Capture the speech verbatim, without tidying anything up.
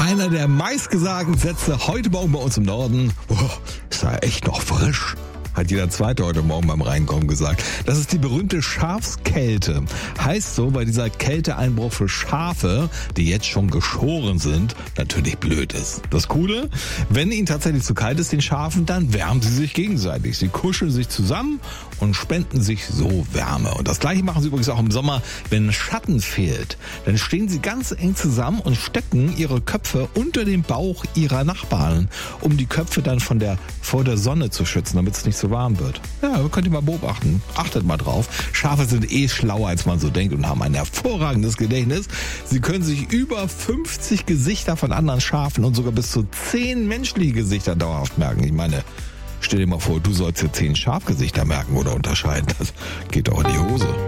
Einer der meistgesagten Sätze heute Morgen bei uns im Norden. Oh, ist ja echt noch frisch. Hat jeder Zweite heute Morgen beim Reinkommen gesagt. Das ist die berühmte Schafskälte. Heißt so, weil dieser Kälteeinbruch für Schafe, die jetzt schon geschoren sind, natürlich blöd ist. Das Coole, wenn ihnen tatsächlich zu kalt ist, den Schafen, dann wärmen sie sich gegenseitig. Sie kuscheln sich zusammen und spenden sich so Wärme. Und das Gleiche machen sie übrigens auch im Sommer, wenn Schatten fehlt. Dann stehen sie ganz eng zusammen und stecken ihre Köpfe unter dem Bauch ihrer Nachbarn, um die Köpfe dann von der, vor der Sonne zu schützen, damit es nicht so warm wird. Ja, könnt ihr mal beobachten. Achtet mal drauf. Schafe sind eh schlauer, als man so denkt und haben ein hervorragendes Gedächtnis. Sie können sich über fünfzig Gesichter von anderen Schafen und sogar bis zu zehn menschliche Gesichter dauerhaft merken. Ich meine, stell dir mal vor, du sollst dir zehn Schafgesichter merken oder unterscheiden. Das geht doch in die Hose.